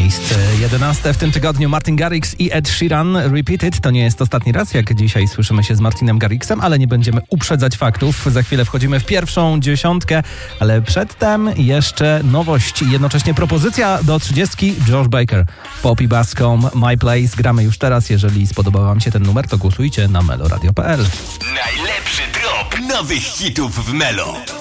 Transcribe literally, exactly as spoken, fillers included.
miejsc. jedenaste w tym tygodniu Martin Garrix i Ed Sheeran. Repeated. To nie jest ostatni raz, jak dzisiaj słyszymy się z Martinem Garrixem, ale nie będziemy uprzedzać faktów. Za chwilę wchodzimy w pierwszą dziesiątkę, ale przedtem jeszcze nowość i jednocześnie propozycja do trzydziestki. Josh Baker, Poppy Bascom, My Place. Gramy już teraz. Jeżeli spodobał wam się ten numer, to głosujcie na meloradio kropka p l. Najlepszy drop nowych hitów w Melo.